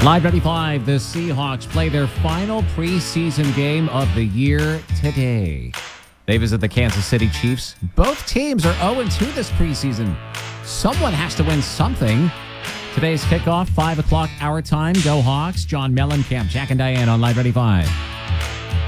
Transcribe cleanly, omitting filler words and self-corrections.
Live 95, the Seahawks play their final preseason game of the year today. They visit the Kansas City Chiefs. Both teams are 0-2 this preseason. Someone has to win something. Today's kickoff, 5 o'clock our time. Go Hawks. John Mellencamp, Jack and Diane on Live 95.